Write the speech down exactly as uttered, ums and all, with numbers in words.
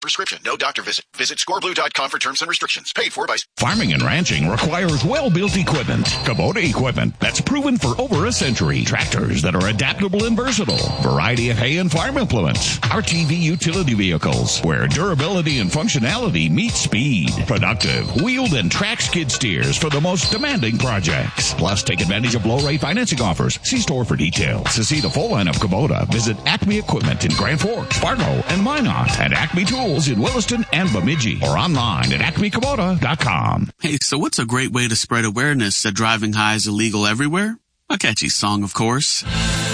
prescription. No doctor visit. Visit score blue dot com for terms and restrictions. Paid for by... Farming and ranching requires well-built equipment. Kubota equipment that's proven for over a century. Tractors that are adaptable and versatile. Variety of hay and farm implements. R T V utility vehicles where durability and functionality meet speed. Productive, wheeled and track skid steers for the most demanding projects. Plus, take advantage of low-rate financing offers. See store for details. To see the full line of Kubota, visit Acme Equipment in Grand Forks, Fargo, and Minot, and Acme Tools in Williston and Bemidji, or online at acme kubota dot com. Hey, so what's a great way to spread awareness that driving high is illegal everywhere? A catchy song, of course.